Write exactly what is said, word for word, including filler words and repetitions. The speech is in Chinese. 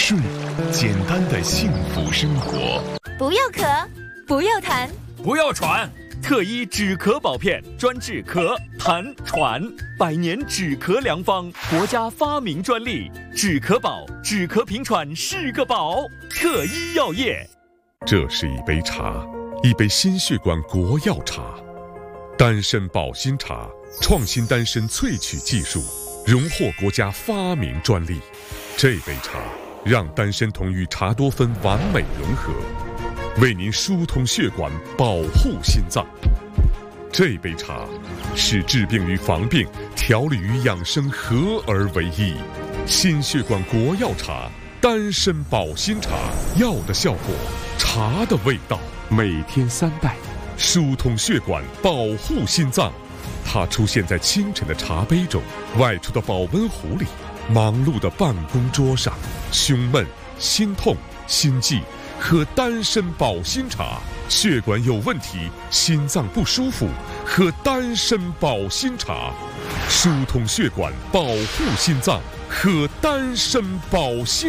顺，简单的幸福生活。 不要咳，不要痰， 不要喘。特医止咳宝片，专治咳、痰、喘，百年止咳良方，国家发明专利。止咳宝，止咳平喘是个宝。特医药业。 这是一杯茶，一杯心血管国药茶，丹参保心茶，创新丹参萃取技术，荣获国家发明专利。这杯茶让丹参酮与茶多酚完美融合，为您疏通血管，保护心脏。这杯茶是治病与防病、调理与养生合而为一。心血管国药茶，丹参保心茶，药的效果，茶的味道。每天三袋，疏通血管，保护心脏。它出现在清晨的茶杯中，外出的保温壶里，忙碌的办公桌上。胸闷、心痛、心悸，喝丹参保心茶；血管有问题，心脏不舒服，喝丹参保心茶。疏通血管，保护心脏，喝丹参保心